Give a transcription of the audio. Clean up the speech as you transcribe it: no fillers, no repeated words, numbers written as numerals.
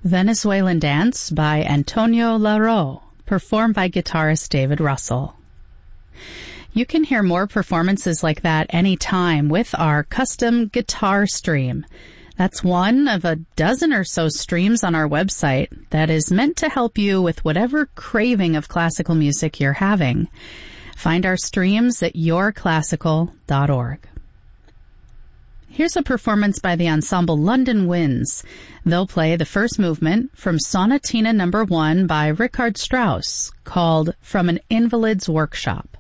Venezuelan Dance by Antonio Laro, performed by guitarist David Russell. You can hear more performances like that anytime with our custom guitar stream. That's one of a dozen or so streams on our website that is meant to help you with whatever craving of classical music you're having. Find our streams at yourclassical.org. Here's a performance by the ensemble London Winds. They'll play the first movement from Sonatina No. 1 by Richard Strauss, called From an Invalid's Workshop.